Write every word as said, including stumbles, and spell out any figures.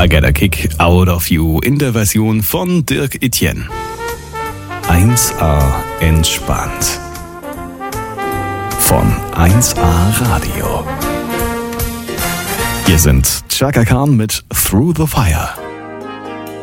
I Get a Kick Out of You in der Version von Dirk Etienne. eins A entspannt. Von eins A Radio. Hier sind Chaka Khan mit Through the Fire.